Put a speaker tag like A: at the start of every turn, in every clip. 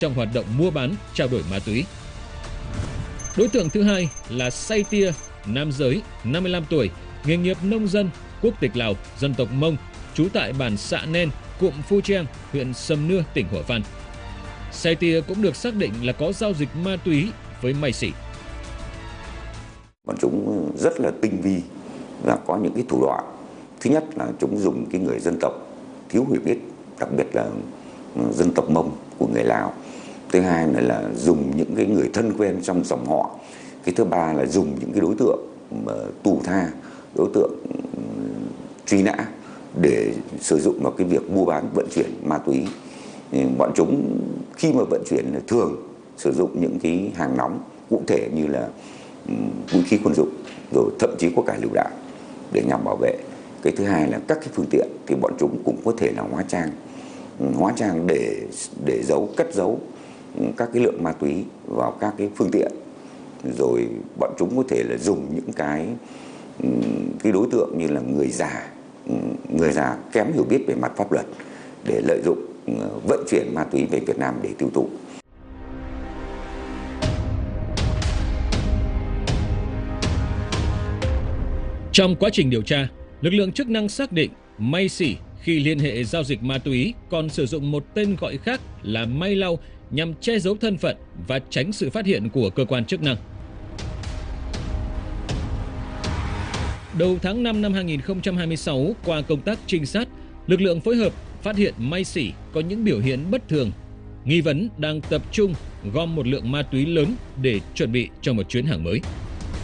A: trong hoạt động mua bán, trao đổi ma túy. Đối tượng thứ hai là Say Tia, nam giới, 55 tuổi, nghề nghiệp nông dân, quốc tịch Lào, dân tộc Mông, trú tại bản Sạ Nen, cụm Phu Trang, huyện Sầm Nưa, tỉnh Hủa Phăn. Say Tia cũng được xác định là có giao dịch ma túy với May Sỉ.
B: Bọn chúng rất là tinh vi và có những cái thủ đoạn. Thứ nhất là chúng dùng cái người dân tộc thiếu hiểu biết, đặc biệt là dân tộc Mông của người Lào. Thứ hai là dùng những cái người thân quen trong dòng họ. Cái thứ ba là dùng những cái đối tượng mà tù tha, đối tượng truy nã để sử dụng vào cái việc mua bán vận chuyển ma túy. Bọn chúng khi mà vận chuyển là thường sử dụng những cái hàng nóng cụ thể như là vũ khí quân dụng, rồi thậm chí có cả lựu đạn để nhằm bảo vệ. Cái thứ hai là các cái phương tiện thì bọn chúng cũng có thể là hóa trang để cất giấu các cái lượng ma túy vào các cái phương tiện. Rồi bọn chúng có thể là dùng những cái đối tượng như là người già kém hiểu biết về mặt pháp luật để lợi dụng vận chuyển ma túy về Việt Nam để tiêu thụ.
A: Trong quá trình điều tra, lực lượng chức năng xác định May Sỉ khi liên hệ giao dịch ma túy còn sử dụng một tên gọi khác là May Lau nhằm che giấu thân phận và tránh sự phát hiện của cơ quan chức năng. Đầu tháng 5 năm 2026, qua công tác trinh sát, lực lượng phối hợp phát hiện May Sỉ có những biểu hiện bất thường, nghi vấn đang tập trung gom một lượng ma túy lớn để chuẩn bị cho một chuyến hàng mới.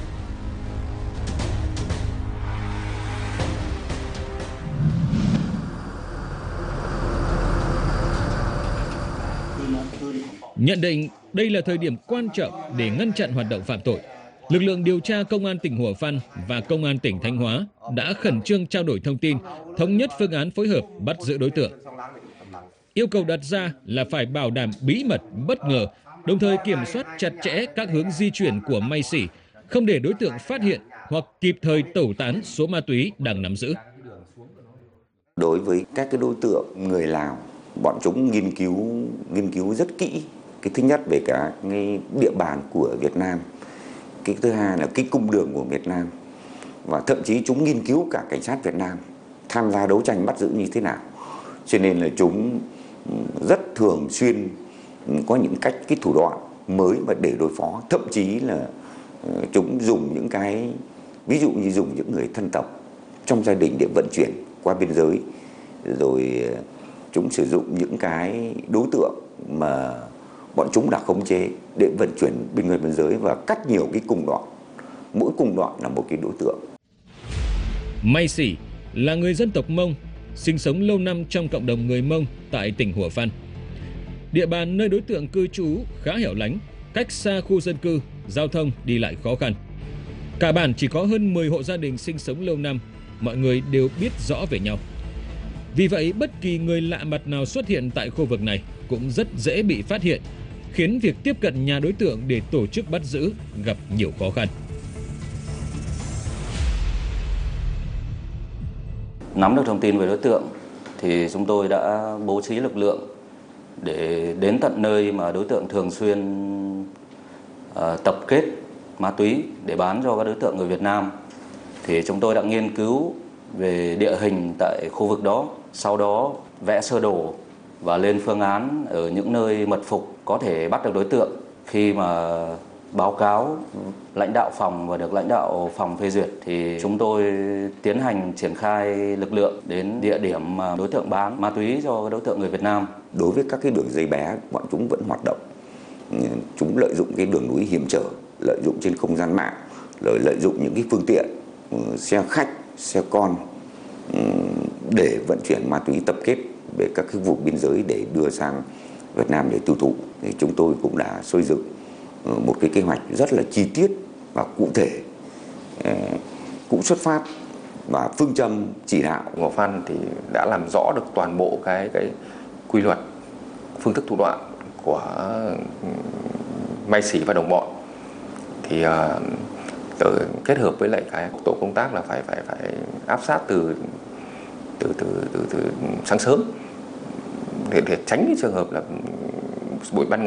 A: Nhận định đây là thời điểm quan trọng để ngăn chặn hoạt động phạm tội, lực lượng điều tra Công an tỉnh Hủa Phăn và Công an tỉnh Thanh Hóa đã khẩn trương trao đổi thông tin, thống nhất phương án phối hợp bắt giữ đối tượng. Yêu cầu đặt ra là phải bảo đảm bí mật, bất ngờ, đồng thời kiểm soát chặt chẽ các hướng di chuyển của May Sỉ, không để đối tượng phát hiện hoặc kịp thời tẩu tán số ma túy đang nắm giữ.
B: Đối với các cái đối tượng người Lào, bọn chúng nghiên cứu rất kỹ. Cái thứ nhất về cả cái địa bàn của Việt Nam, cái thứ hai là cái cung đường của Việt Nam, và thậm chí chúng nghiên cứu cả cảnh sát Việt Nam tham gia đấu tranh bắt giữ như thế nào. Cho nên là chúng rất thường xuyên có những cái thủ đoạn mới mà để đối phó, thậm chí là chúng dùng những cái, ví dụ như dùng những người thân tộc trong gia đình để vận chuyển qua biên giới, rồi chúng sử dụng những cái đối tượng mà bọn chúng đã khống chế để vận chuyển bên ngoài biên giới và cắt nhiều cái cung đoạn. Mỗi cung đoạn là một cái đối tượng.
A: May Sỉ là người dân tộc Mông, sinh sống lâu năm trong cộng đồng người Mông tại tỉnh Hủa Phăn. Địa bàn nơi đối tượng cư trú khá hẻo lánh, cách xa khu dân cư, giao thông đi lại khó khăn. Cả bản chỉ có hơn 10 hộ gia đình sinh sống lâu năm, mọi người đều biết rõ về nhau. Vì vậy, bất kỳ người lạ mặt nào xuất hiện tại khu vực này cũng rất dễ bị phát hiện, khiến việc tiếp cận nhà đối tượng để tổ chức bắt giữ gặp nhiều khó khăn.
C: Nắm được thông tin về đối tượng thì chúng tôi đã bố trí lực lượng để đến tận nơi mà đối tượng thường xuyên tập kết ma túy để bán cho các đối tượng người Việt Nam. Thì chúng tôi đã nghiên cứu về địa hình tại khu vực đó, sau đó vẽ sơ đồ và lên phương án ở những nơi mật phục có thể bắt được đối tượng. Khi mà báo cáo lãnh đạo phòng và được lãnh đạo phòng phê duyệt thì chúng tôi tiến hành triển khai lực lượng đến địa điểm mà đối tượng bán ma túy cho đối tượng người Việt Nam.
B: Đối với các cái đường dây bé, bọn chúng vẫn hoạt động. Chúng lợi dụng cái đường núi hiểm trở, lợi dụng trên không gian mạng, rồi lợi dụng những cái phương tiện xe khách, xe con để vận chuyển ma túy tập kết về các cái vùng biên giới để đưa sang Việt Nam để tiêu thụ. Thì chúng tôi cũng đã xây dựng một cái kế hoạch rất là chi tiết và cụ thể, cũng xuất phát và phương châm chỉ đạo.
D: Hủa Phăn thì đã làm rõ được toàn bộ cái quy luật, phương thức thủ đoạn của May Sỉ và đồng bọn. Thì kết hợp với lại cái tổ công tác là phải áp sát từ sáng sớm để tránh cái trường hợp là buổi ban ngày